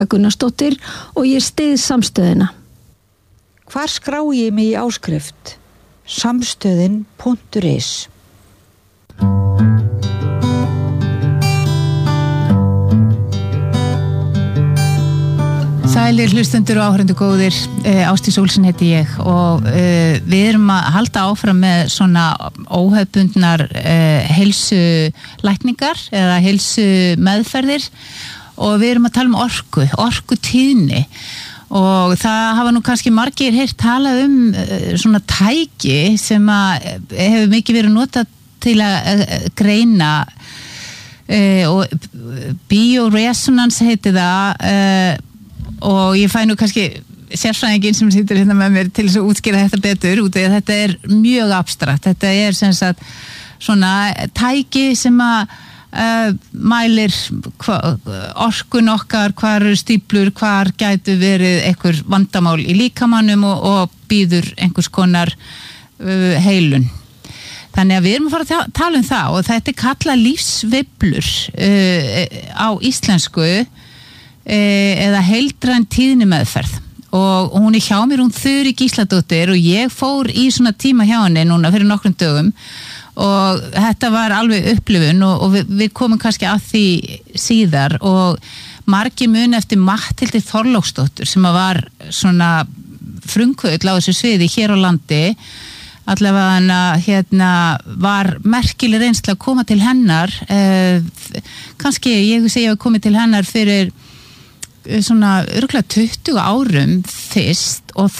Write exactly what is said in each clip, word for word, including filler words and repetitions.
Gunnarsdóttir og ég styð samstöðina. Hvar skrá ég mig í áskrift? samstöðin punktur is. Sælir hlustendur og áhrendu góðir, Ásdís Olsen heiti ég og uh, við erum að halda áfram með svona óhefbundnar uh, heilsulækningar eða heilsumeðferðir og við erum að tala um orku, orkutíðni og það hafa nú kannski margir heyrt talað um uh, svona tæki sem að hefur mikið verið notað til að uh, greina uh, og bioresonance heiti það uh, og ég fæ nú kannski sérfræðingin sem situr hérna með mér til þess að útskýra þetta betur út af þetta er mjög abstrakt. Þetta er sem sagt svona tæki sem að uh, mælir hva, orkun okkar, hvar eru stíflur, hvar gætu verið einhver vandamál í líkamannum og, og býður einhvers konar uh, heilun. Þannig að við erum að fara að tala um það og þetta er kallað lífsveiflur uh, á íslensku eða heildræn tíðnimeðferð og hún er hjá mér, hún Þurí Gísladóttir og ég fór í svona tíma hjá henni núna fyrir nokkrum dögum og þetta var alveg upplifun og, og við, við komum kannski að því síðar og margir mun eftir Matthildi Þorláksdóttur sem að var svona frumkvöld á þessu sviði hér á landi allavega hana, hérna var merkileg reynsla að koma til hennar eh, kannski ég segja að koma til hennar fyrir svona örugglega tuttugu árum fyrst og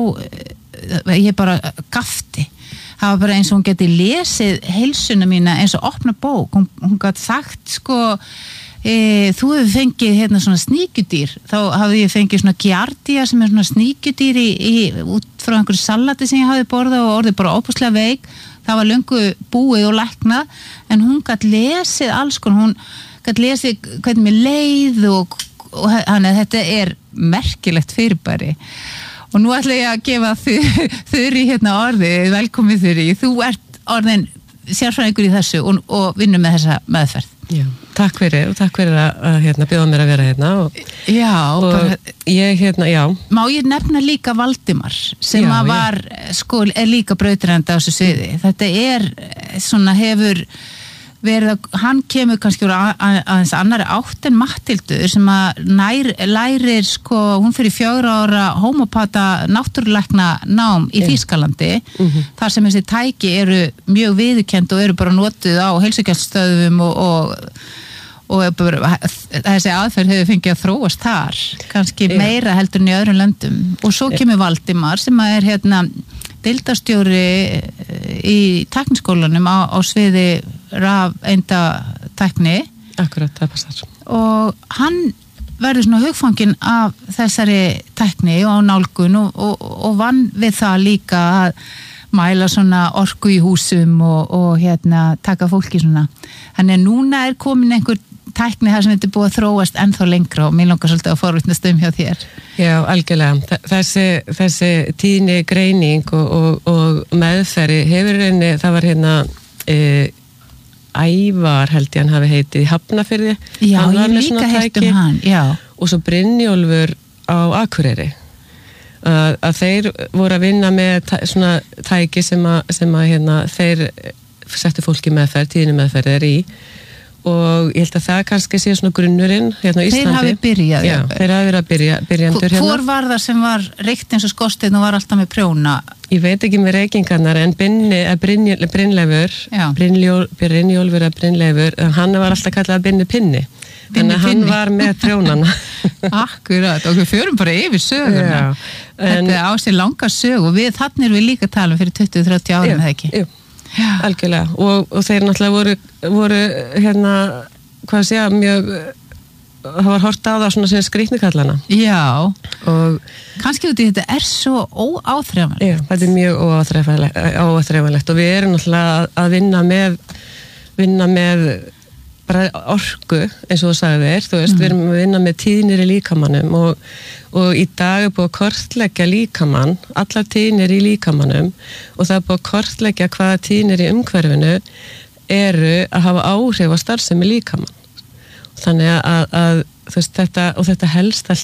þá ég bara gafti það var bara eins og hún geti lesið heilsuna mína eins og opna bók hún, hún gat sagt sko e, þú hefur fengið hérna svona sníkjudýr þá hafði ég fengið svona giardia sem er svona sníkjudýr í, í, út frá einhverju salati sem ég hafði borðað og orðið bara óbúslega veik það var löngu búið og læknað en hún gat lesið alls konar hún gat lesið hvernig mér leið og og hann að þetta er merkilegt fyrirbæri og nú ætla ég að gefa Þurí hérna orði, velkomin Þurí þú ert orðin sérfræðingur í þessu og, og vinnur með þessa meðferð. Já, takk fyrir og takk fyrir að, að hérna, bjóða mér að vera hérna og, já, og bara, ég hérna, já má ég nefna líka Valdimar sem já, að var, sko, er líka brautarenda á þessu sviði, þetta er svona hefur verið að hann kemur kannski úr aðeins annari átt en Matthildur sem að nær, lærir sko, hún fyrir fjögra ára homopata náttúrulækna nám í Þýskalandi mm-hmm. þar sem þessi tæki eru mjög viðurkennd og eru bara notuð á heilsugæslustöðvum og, og, og bara, þessi aðferð hefur fengið að þróast þar kannski yeah. meira heldur en í öðrum löndum og svo kemur Valdimar sem að er hérna deildarstjóri í tækniskólanum á, á sviði rafeinda tækni. Akkurat, það passar. Og hann verður svona hugfanginn af þessari tækni og nálgun og, og, og vann við það líka að mæla svona orku í húsum og, og hérna taka fólki svona. Þannig að núna er komin einhver tækni þar sem þetta er búið að þróast ennþá lengra og mér langar svolítið að forvitnast um hjá þér. Já, algjörlega. Þessi, þessi tíðni greining og, og, og meðferði hefur henni, það var hérna e, Ævar held ég hann hafi heitið í Hafnarfirði. Já, ég líka heitt um hann, já. Og svo Brynjólfur á Akureyri. Að, að þeir voru að vinna með tæ, svona tæki sem að, sem að hérna, þeir settu fólki meðferð, tíðni meðferð er í og ég held að það kannski sé svona grunnurinn hérna á Íslandi. Þeir hafi byrjað. Já, þeir hafi verið að byrja, byrjandur hérna. Hvor var það sem var reykt eins og skorsteinn og var alltaf með prjóna? Ég veit ekki með reykingarnar en Binni, Brynleifur, Brynjólfur að Brynleifur, hann var alltaf kallað að Binni Pinni. Þannig að hann var með prjónana. Akkurat, og við förum bara yfir söguna. Já, en, þetta á sér langa sög og við þannig erum við líka að tala fyrir tuttugu til þrjátíu árum, eða ekki? Jú. Já. Algjörlega og, og þeir náttúrulega voru, voru hérna, hvað sé að mjög það var hort á það svona sem skrýtnikallana. Já, og kannski út í þetta er svo óáþreifanlegt. Já, þetta er mjög óáþreifanlegt, óáþreifanlegt og við erum náttúrulega að vinna með vinna með bara orku, eins og þú sagðir, þú veist, mm. við erum að vinna með tíðnir í líkamannum og, og í dag er búið að kortleggja líkamann, allar tíðnir í líkamannum og það er búið að kortleggja hvaða tíðnir í umhverfinu eru að hafa áhrif á starfsemi líkamann þannig að, að þú veist, þetta, og þetta helst allt